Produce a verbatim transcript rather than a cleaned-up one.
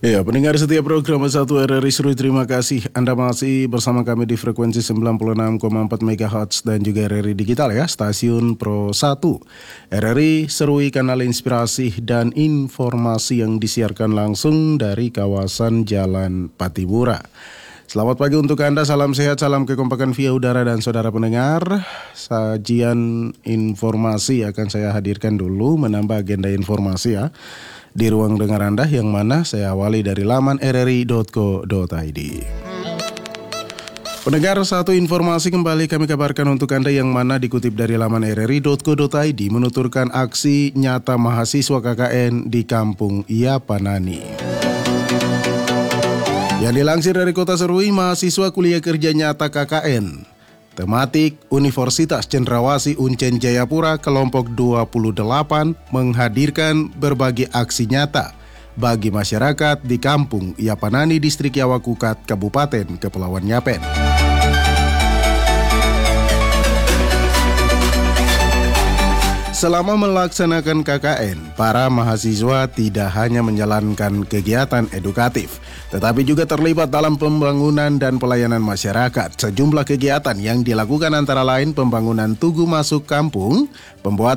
Ya, pendengar setiap program satu R R I Serui, terima kasih Anda masih bersama kami di frekuensi sembilan puluh enam koma empat megahertz dan juga R R I Digital ya, stasiun Pro satu. R R I Serui, kanal inspirasi dan informasi yang disiarkan langsung dari kawasan Jalan Patibura. Selamat pagi untuk Anda, salam sehat, salam kekompakan via udara dan saudara pendengar. Sajian informasi akan saya hadirkan dulu, menambah agenda informasi ya di ruang dengar Anda, yang mana saya awali dari laman r r i dot co dot i d. Pendengar, satu informasi kembali kami kabarkan untuk Anda yang mana dikutip dari laman r r i dot co dot i d, menuturkan aksi nyata mahasiswa K K N di Kampung Yapanani. Yang dilansir dari Kota Serui, mahasiswa kuliah kerja nyata K K N tematik Universitas Cendrawasih Uncen Jayapura kelompok dua puluh delapan menghadirkan berbagai aksi nyata bagi masyarakat di Kampung Yapanani, Distrik Yawakukat, Kabupaten Kepulauan Yapen. Selama melaksanakan K K N, para mahasiswa tidak hanya menjalankan kegiatan edukatif, tetapi juga terlibat dalam pembangunan dan pelayanan masyarakat. Sejumlah kegiatan yang dilakukan antara lain pembangunan tugu masuk kampung, pembuatan